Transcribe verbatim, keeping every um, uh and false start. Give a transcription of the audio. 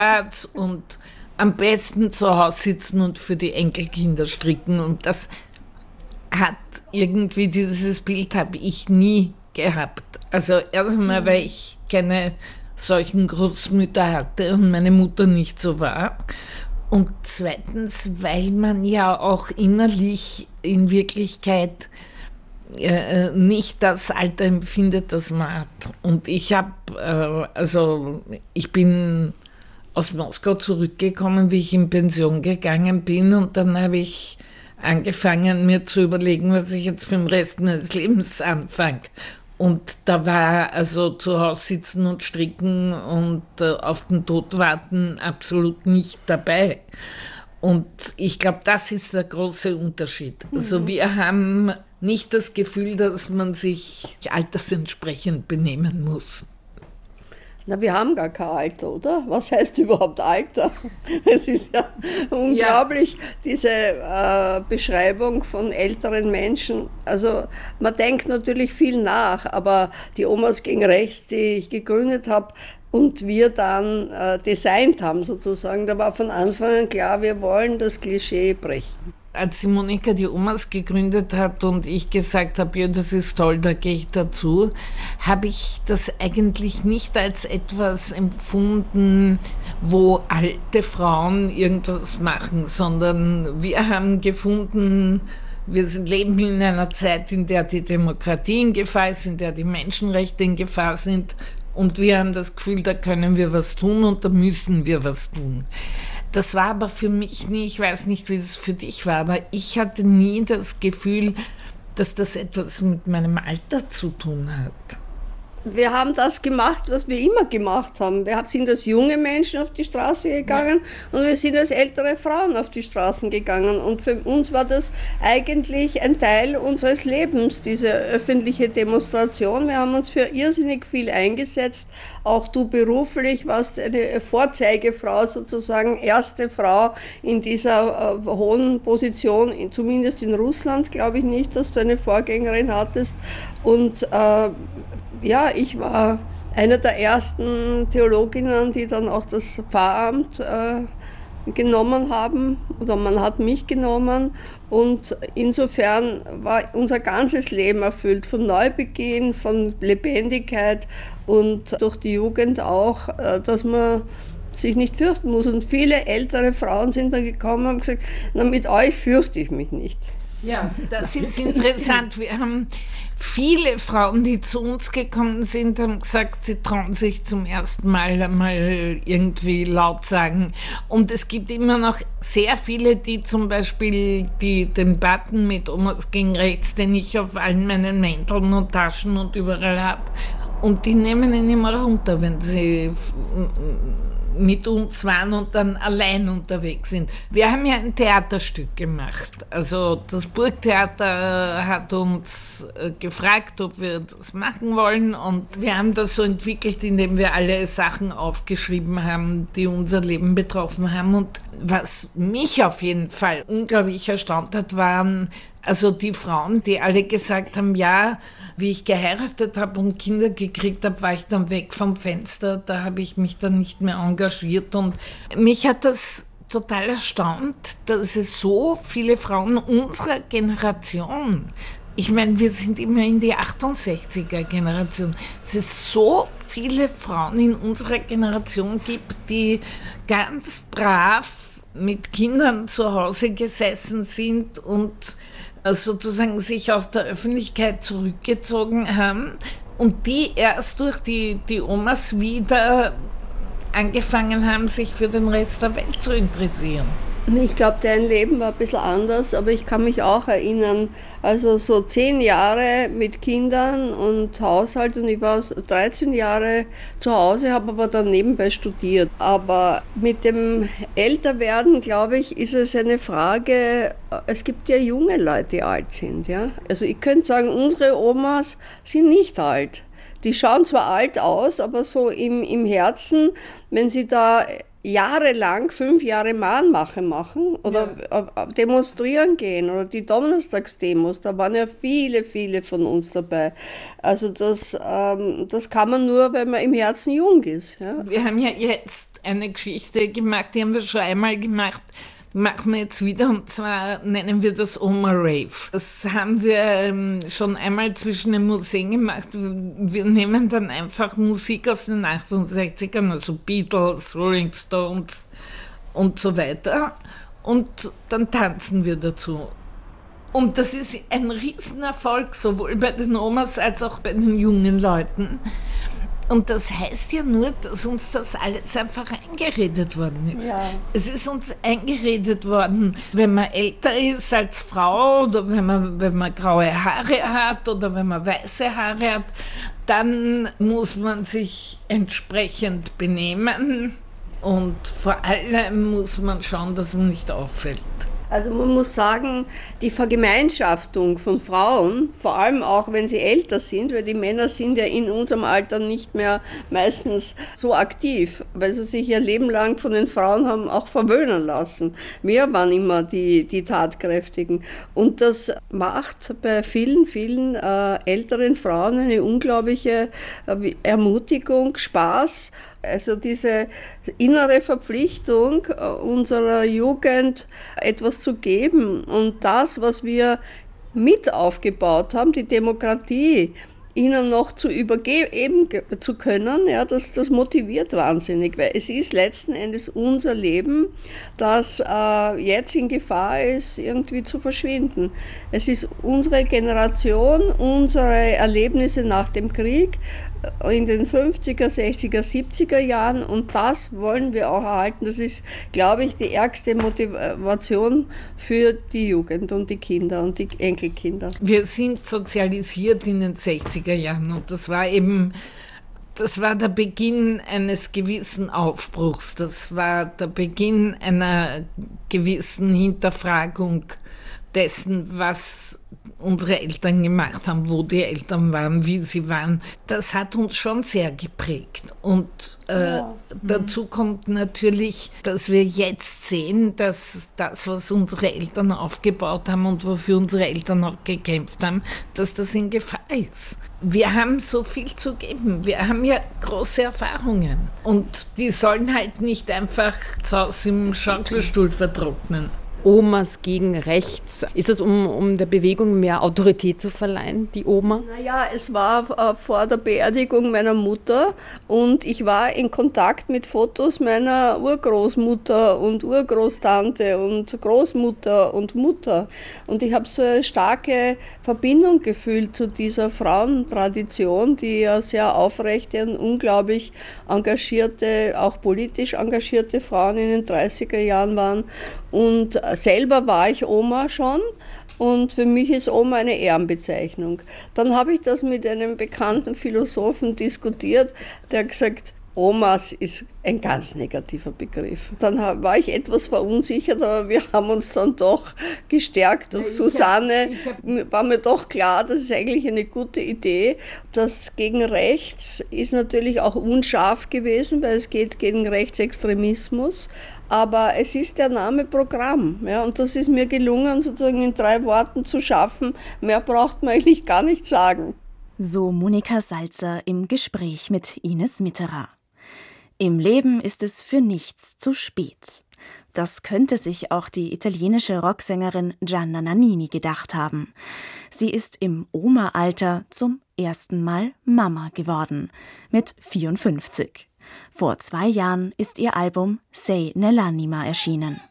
und am besten zu Hause sitzen und für die Enkelkinder stricken. Und das hat irgendwie, dieses Bild habe ich nie gehabt. Also erstmal, weil ich keine solchen Großmütter hatte und meine Mutter nicht so war. Und zweitens, weil man ja auch innerlich in Wirklichkeit äh, nicht das Alter empfindet, das man hat. Und ich habe, äh, also ich bin aus Moskau zurückgekommen, wie ich in Pension gegangen bin, und dann habe ich angefangen, mir zu überlegen, was ich jetzt für den Rest meines Lebens anfange. Und da war also zu Hause sitzen und stricken und äh, auf den Tod warten absolut nicht dabei. Und ich glaube, das ist der große Unterschied. Mhm. Also wir haben nicht das Gefühl, dass man sich altersentsprechend benehmen muss. Na, wir haben gar kein Alter, oder? Was heißt überhaupt Alter? Es ist ja unglaublich, ja. diese äh, Beschreibung von älteren Menschen. Also man denkt natürlich viel nach, aber die Omas gegen Rechts, die ich gegründet habe und wir dann äh, designt haben sozusagen, da war von Anfang an klar, wir wollen das Klischee brechen. Als die Monika die Omas gegründet hat und ich gesagt habe, ja, das ist toll, da gehe ich dazu, habe ich das eigentlich nicht als etwas empfunden, wo alte Frauen irgendwas machen, sondern wir haben gefunden, wir leben in einer Zeit, in der die Demokratie in Gefahr ist, in der die Menschenrechte in Gefahr sind, und wir haben das Gefühl, da können wir was tun und da müssen wir was tun. Das war aber für mich nie, ich weiß nicht, wie das für dich war, aber ich hatte nie das Gefühl, dass das etwas mit meinem Alter zu tun hat. Wir haben das gemacht, was wir immer gemacht haben. Wir sind als junge Menschen auf die Straße gegangen, ja, und wir sind als ältere Frauen auf die Straßen gegangen. Und für uns war das eigentlich ein Teil unseres Lebens, diese öffentliche Demonstration. Wir haben uns für irrsinnig viel eingesetzt. Auch du beruflich warst eine Vorzeigefrau, sozusagen erste Frau in dieser äh, hohen Position, zumindest in Russland, glaube ich nicht, dass du eine Vorgängerin hattest. Und äh, ja, ich war eine der ersten Theologinnen, die dann auch das Pfarramt äh, genommen haben, oder man hat mich genommen, und insofern war unser ganzes Leben erfüllt von Neubeginn, von Lebendigkeit und durch die Jugend auch, äh, dass man sich nicht fürchten muss. Und viele ältere Frauen sind dann gekommen und haben gesagt, na, mit euch fürchte ich mich nicht. Ja, das ist interessant. Wir haben viele Frauen, die zu uns gekommen sind, haben gesagt, sie trauen sich zum ersten Mal einmal irgendwie laut sagen. Und es gibt immer noch sehr viele, die zum Beispiel die, den Button mit Omas gegen Rechts, den ich auf allen meinen Mänteln und Taschen und überall habe, und die nehmen ihn immer runter, wenn sie mit uns waren und dann allein unterwegs sind. Wir haben ja ein Theaterstück gemacht. Also das Burgtheater hat uns gefragt, ob wir das machen wollen, und wir haben das so entwickelt, indem wir alle Sachen aufgeschrieben haben, die unser Leben betroffen haben. Und was mich auf jeden Fall unglaublich erstaunt hat, waren also die Frauen, die alle gesagt haben, ja, wie ich geheiratet habe und Kinder gekriegt habe, war ich dann weg vom Fenster, da habe ich mich dann nicht mehr engagiert. Und mich hat das total erstaunt, dass es so viele Frauen unserer Generation, ich meine, wir sind immer in die achtundsechziger-Generation, dass es so viele Frauen in unserer Generation gibt, die ganz brav mit Kindern zu Hause gesessen sind und sozusagen sich aus der Öffentlichkeit zurückgezogen haben und die erst durch die, die Omas wieder angefangen haben, sich für den Rest der Welt zu interessieren. Ich glaube, dein Leben war ein bisschen anders, aber ich kann mich auch erinnern, also so zehn Jahre mit Kindern und Haushalt, und ich war dreizehn Jahre zu Hause, habe aber dann nebenbei studiert. Aber mit dem Älterwerden, glaube ich, ist es eine Frage, es gibt ja junge Leute, die alt sind. Ja? Also ich könnte sagen, unsere Omas sind nicht alt. Die schauen zwar alt aus, aber so im, im Herzen, wenn sie da jahrelang, fünf Jahre Mahnwache machen oder ja. demonstrieren gehen oder die Donnerstagsdemos, da waren ja viele, viele von uns dabei. Also das, ähm, das kann man nur, wenn man im Herzen jung ist. Ja. Wir haben ja jetzt eine Geschichte gemacht, die haben wir schon einmal gemacht, machen wir jetzt wieder, und zwar nennen wir das Oma Rave. Das haben wir ähm, schon einmal zwischen den Museen gemacht. Wir nehmen dann einfach Musik aus den achtundsechzigern, also Beatles, Rolling Stones und so weiter, und dann tanzen wir dazu. Und das ist ein Riesenerfolg, sowohl bei den Omas als auch bei den jungen Leuten. Und das heißt ja nur, dass uns das alles einfach eingeredet worden ist. Ja. Es ist uns eingeredet worden, wenn man älter ist als Frau oder wenn man, wenn man graue Haare hat oder wenn man weiße Haare hat, dann muss man sich entsprechend benehmen und vor allem muss man schauen, dass man nicht auffällt. Also man muss sagen, die Vergemeinschaftung von Frauen, vor allem auch wenn sie älter sind, weil die Männer sind ja in unserem Alter nicht mehr meistens so aktiv, weil sie sich ihr Leben lang von den Frauen haben auch verwöhnen lassen. Wir waren immer die, die Tatkräftigen. Und das macht bei vielen, vielen äh, älteren Frauen eine unglaubliche äh, Ermutigung, Spaß. Also diese innere Verpflichtung unserer Jugend, etwas zu geben und das, was wir mit aufgebaut haben, die Demokratie, ihnen noch zu übergeben zu können, ja, das, das motiviert wahnsinnig, weil es ist letzten Endes unser Leben, das äh, jetzt in Gefahr ist, irgendwie zu verschwinden. Es ist unsere Generation, unsere Erlebnisse nach dem Krieg in den fünfziger, sechziger, siebziger Jahren, und das wollen wir auch erhalten. Das ist, glaube ich, die ärgste Motivation für die Jugend und die Kinder und die Enkelkinder. Wir sind sozialisiert in den sechziger Jahren und das war eben, das war der Beginn eines gewissen Aufbruchs, das war der Beginn einer gewissen Hinterfragung dessen, was unsere Eltern gemacht haben, wo die Eltern waren, wie sie waren. Das hat uns schon sehr geprägt. Und äh, ja. dazu kommt natürlich, dass wir jetzt sehen, dass das, was unsere Eltern aufgebaut haben und wofür unsere Eltern auch gekämpft haben, dass das in Gefahr ist. Wir haben so viel zu geben. Wir haben ja große Erfahrungen. Und die sollen halt nicht einfach zu Hause im Schaukelstuhl vertrocknen. Omas gegen rechts. Ist das, um, um der Bewegung mehr Autorität zu verleihen, die Oma? Naja, es war äh, vor der Beerdigung meiner Mutter und ich war in Kontakt mit Fotos meiner Urgroßmutter und Urgroßtante und Großmutter und Mutter. Und ich habe so eine starke Verbindung gefühlt zu dieser Frauentradition, die ja sehr aufrechte und unglaublich engagierte, auch politisch engagierte Frauen in den dreißiger Jahren waren. Und selber war ich Oma schon und für mich ist Oma eine Ehrenbezeichnung. Dann habe ich das mit einem bekannten Philosophen diskutiert, der hat gesagt, Omas ist ein ganz negativer Begriff. Dann war ich etwas verunsichert, aber wir haben uns dann doch gestärkt durch ja, Susanne. Hab, hab war mir doch klar, das ist eigentlich eine gute Idee. Das gegen rechts ist natürlich auch unscharf gewesen, weil es geht gegen Rechtsextremismus. Aber es ist der Name Programm. Ja, und das ist mir gelungen, sozusagen in drei Worten zu schaffen. Mehr braucht man eigentlich gar nicht sagen. So Monika Salzer im Gespräch mit Ines Mitterer. Im Leben ist es für nichts zu spät. Das könnte sich auch die italienische Rocksängerin Gianna Nannini gedacht haben. Sie ist im Oma-Alter zum ersten Mal Mama geworden, mit vierundfünfzig. Vor zwei Jahren ist ihr Album Sei nell'anima erschienen.